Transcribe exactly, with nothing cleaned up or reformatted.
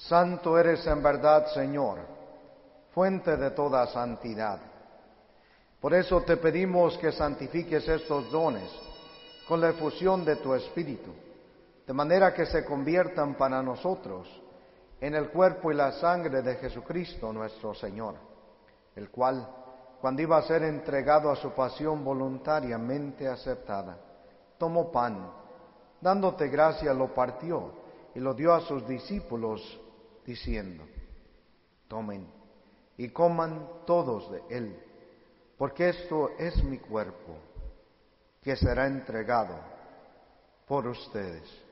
Santo eres en verdad, Señor, fuente de toda santidad. Por eso te pedimos que santifiques estos dones con la efusión de tu Espíritu, de manera que se conviertan para nosotros en el cuerpo y la sangre de Jesucristo nuestro Señor, el cual, cuando iba a ser entregado a su pasión voluntariamente aceptada, tomó pan, dándote gracia lo partió y lo dio a sus discípulos, diciendo: tomen y coman todos de él, porque esto es mi cuerpo, que será entregado por ustedes.